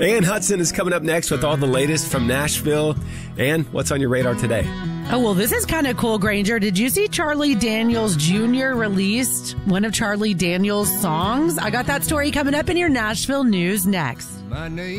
Ann Hudson is coming up next with all the latest from Nashville. Ann, what's on your radar today? Oh, well, this is kind of cool, Granger. Did you see Charlie Daniels Jr. released one of Charlie Daniels' songs? I got that story coming up in your Nashville news next. My name